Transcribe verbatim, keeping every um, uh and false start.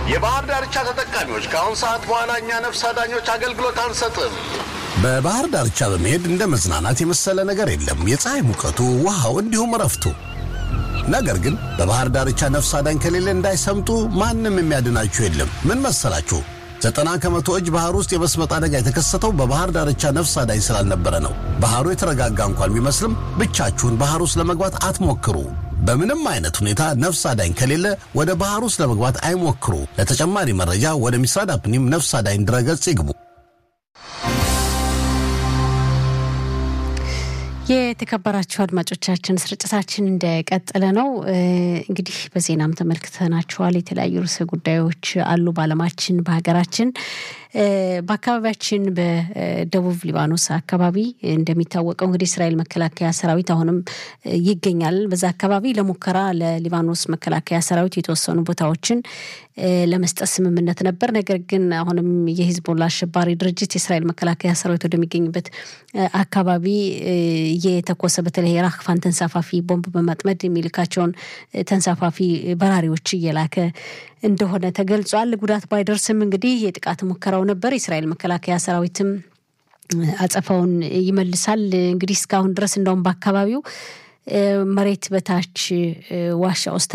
የባህር ዳርቻ ተጠቃሚዎች ከአሁን ሰዓት በኋላ እኛ ነፍስ አዳኞች አገልግሎት አንሰጥም። በባህር ዳርቻ በመሄድ እንደ መዝናናት የመሰለ ነገር የለም። የፀሐይ ሙቀቱ፣ ውሃው እንዲሁም ረፍቱ። ነገር ግን በባህር ዳርቻ ነፍስ አዳኝ ከሌለ እንዳይሰምጡ ማንም የሚያድናችሁ የለም። ምን መሰላችሁ? ዘጠና ከመቶ እጅ ባህር ውስጥ የመስመጥ አደጋ የተከሰተው በባህር ዳርቻ ነፍስ አዳኝ ስላልነበረ ነው። ባህሩ የተረጋጋ እንኳን ቢመስልም ብቻችሁን ባህር ውስጥ ለመግባት አትሞክሩ። በምንም አይነት ሁኔታ ነፍስ አዳኝ ከሌለ ወደ ባህር ውስጥ ለመግባት አይሞክሩ። ለተጨማሪ መረጃ ወደ ሚስራድ አፕኒም ነፍስ አዳኝ ድረገጽ ይግቡ። የተከበራችሁ አድማጮቻችን ስርጭታችን እንደቀጠለ ነው። እንግዲህ በዜናም ተመልክተናችኋል። የተለያዩ ርዕሰ ጉዳዮች አሉ በዓለማችን በሀገራችን በአካባቢያችን በደቡብ ሊባኖስ አካባቢ እንደሚታወቀው እንግዲህ እስራኤል መከላከያ ሰራዊት አሁንም ይገኛል። በዛ አካባቢ ለሙከራ ለሊባኖስ መከላከያ ሰራዊት የተወሰኑ ቦታዎችን ለመስጠት ስምምነት ነበር። ነገር ግን አሁንም የሂዝቦላ አሸባሪ ድርጅት የእስራኤል መከላከያ ሰራዊት ወደሚገኝበት አካባቢ የተኮሰ በተለይ ራክፋን ተንሳፋፊ ቦምብ በማጥመድ የሚልካቸውን ተንሳፋፊ በራሪዎች እየላከ እንደሆነ ተገልጿል። ጉዳት ባይደርስም እንግዲህ የጥቃት ሙከራው ነበር። የእስራኤል መከላከያ ሰራዊትም አጸፋውን ይመልሳል። እንግዲህ እስካሁን ድረስ እንደውም በአካባቢው መሬት በታች ዋሻ ውስጥ